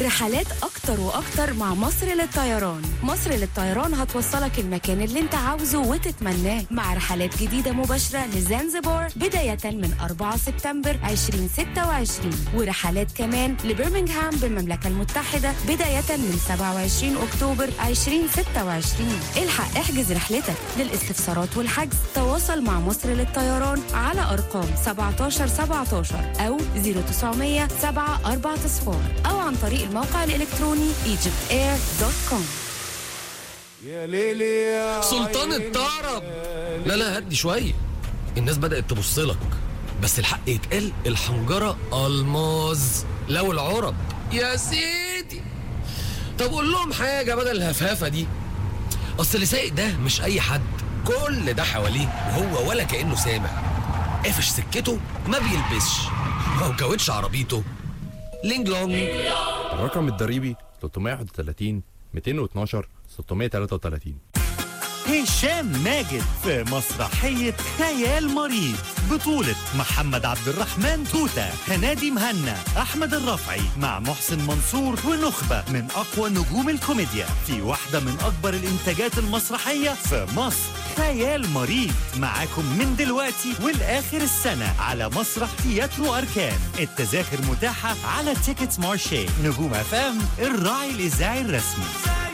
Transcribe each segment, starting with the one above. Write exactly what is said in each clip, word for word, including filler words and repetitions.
رحلات أكتر وأكتر مع مصر للطيران. مصر للطيران هتوصلك المكان اللي انت عاوزه وتتمناه، مع رحلات جديدة مباشرة لزنزبار بداية من أربعة سبتمبر ألفين وستة وعشرين، ورحلات كمان لبرمنغهام بالمملكة المتحدة بداية من سبعة وعشرين أكتوبر ألفين وستة وعشرين. الحق احجز رحلتك. للاستفسارات والحجز تواصل مع مصر للطيران على أرقام سبعتاشر سبعتاشر أو صفر تسعمية سبعة أربعة صفار أو عن طريق الموقع الإلكتروني ايجيبت اير دوت كوم. يا ليلي يا سلطان الطرب. لا لا هدي شوية، الناس بدأت تبص لك، بس الحق يتقال الحنجرة ألماظ لو العرب يا سيدي. طب قول لهم حاجة بدل الهفافة دي، أصل اللي سايق ده مش أي حد، كل ده حواليه وهو ولا كأنه سامع. قافش سكته ما بيلبسش، هو كاوتش عربيته لينج لونج. الرقم الضريبي ثلاثمية وواحد وثلاثين مئتين واثناشر ستمية وتلاتة وتلاتين. هشام ماجد في مسرحية خيال مريض بطولة محمد عبد الرحمن توتة، هنادي مهنا، أحمد الرفعي مع محسن منصور ونخبة من أقوى نجوم الكوميديا في واحدة من أكبر الإنتاجات المسرحية في مصر. خيال مريض معاكم من دلوقتي والآخر السنة على مسرح تياترو أركان. التذاكر متاحة على تيكتس مارشي. نجوم اف ام الراعي الإذاعي الرسمي.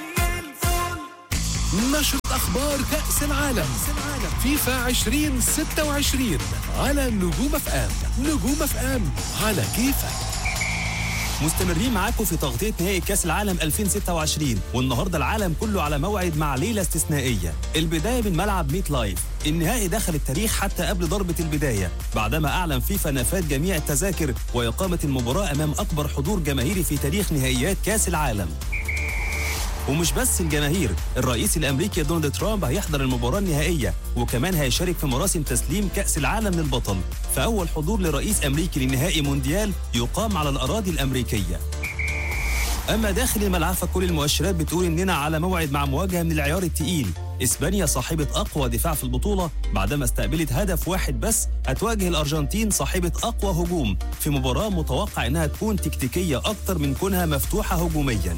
نشرة أخبار كأس العالم فيفا عشرين ستة وعشرين على نجوم اف ام. نجوم اف ام على كيفك. مستمرين معاكم في تغطية نهائي كأس العالم ألفين وستة وعشرين، والنهاردة العالم كله على موعد مع ليلة استثنائية. البداية من ملعب ميت لايف. النهائي دخل التاريخ حتى قبل ضربة البداية، بعدما أعلن فيفا نفاذ جميع التذاكر وإقامة المباراة أمام أكبر حضور جماهيري في تاريخ نهائيات كأس العالم. ومش بس الجماهير، الرئيس الأمريكي دونالد ترامب هيحضر المباراة النهائية، وكمان هيشارك في مراسم تسليم كأس العالم للبطل، فأول حضور لرئيس أمريكي لنهائي مونديال يقام على الأراضي الأمريكية. أما داخل الملعب فكل المؤشرات بتقول إننا على موعد مع مواجهة من العيار التقيل. إسبانيا صاحبة أقوى دفاع في البطولة بعدما استقبلت هدف واحد بس، هتواجه الأرجنتين صاحبة أقوى هجوم في مباراة متوقع إنها تكون تكتيكية أكتر من كونها مفتوحة هجومياً.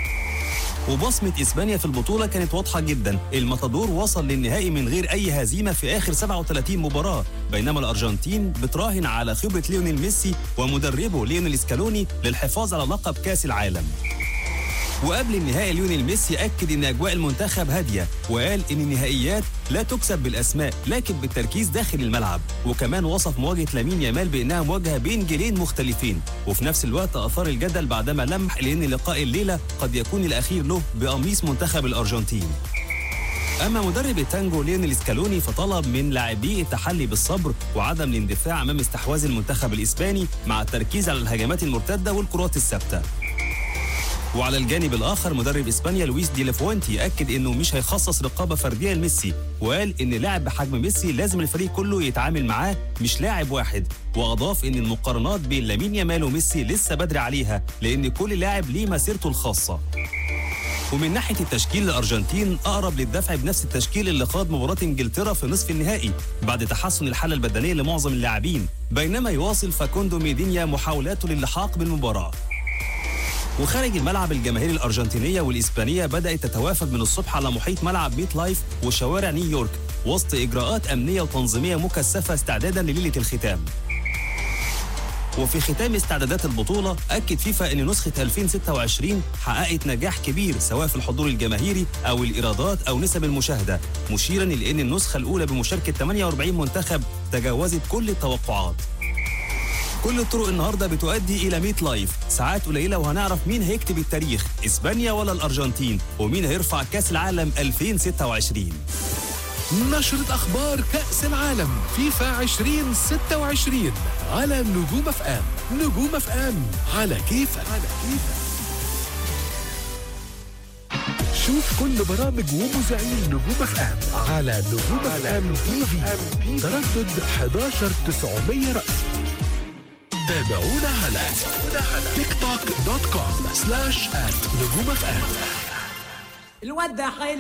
وبصمة إسبانيا في البطولة كانت واضحة جدا، الماتادور وصل للنهائي من غير أي هزيمة في آخر سبعة وثلاثين مباراة، بينما الأرجنتين بتراهن على خبرة ليونيل ميسي ومدربه ليونيل سكالوني للحفاظ على لقب كأس العالم. وقبل النهائي ليونيل ميسي أكد إن أجواء المنتخب هادية، وقال إن النهائيات لا تكسب بالأسماء لكن بالتركيز داخل الملعب، وكمان وصف مواجهة لامين يامال بإنها مواجهة بين جيلين مختلفين، وفي نفس الوقت أثار الجدل بعدما لمح لأن لقاء الليلة قد يكون الأخير له بقميص منتخب الأرجنتين. أما مدرب التانجو ليونيل سكالوني فطلب من لاعبيه التحلي بالصبر وعدم الاندفاع أمام استحواذ المنتخب الإسباني مع التركيز على الهجمات المرتدة والكرات الثابتة. وعلى الجانب الآخر مدرب إسبانيا لويس دي لافوينتي أكد إنه مش هيخصص رقابة فردية لميسي، وقال إن لاعب بحجم ميسي لازم الفريق كله يتعامل معاه مش لاعب واحد، وأضاف إن المقارنات بين لامين يامال وميسي لسه بدري عليها لأن كل لاعب ليه مسيرته الخاصة. ومن ناحية التشكيل الأرجنتين أقرب للدفع بنفس التشكيل اللي خاض مباراة إنجلترا في نصف النهائي بعد تحسن الحالة البدنية لمعظم اللاعبين، بينما يواصل فاكوندو ميدينيا محاولاته للحاق بالمباراة. وخارج الملعب الجماهير الأرجنتينية والإسبانية بدأت تتوافد من الصبح على محيط ملعب ميت لايف وشوارع نيويورك وسط إجراءات أمنية وتنظيمية مكثفة استعدادا لليلة الختام. وفي ختام استعدادات البطولة أكد فيفا أن نسخة ألفين وستة وعشرين حققت نجاح كبير سواء في الحضور الجماهيري أو الإيرادات أو نسب المشاهدة، مشيرا إلى أن النسخة الأولى بمشاركة ثمانية وأربعين منتخب تجاوزت كل التوقعات. كل الطرق النهارده بتؤدي الى ميت لايف، ساعات قليله وهنعرف مين هيكتب التاريخ، اسبانيا ولا الارجنتين، ومين هيرفع كاس العالم ألفين وستة وعشرين. نشرة أخبار كأس العالم فيفا عشرين ستة وعشرين على نجوم اف ام. نجوم اف ام على كيفك. على كيفك. شوف كل برامج ومذيعين نجوم اف ام على نجوم اف ام تي في تردد حداشر تسعمية رأس. تابعونا على تيك توك دوت كوم سلاش ات نجوم اف ام. الواد ده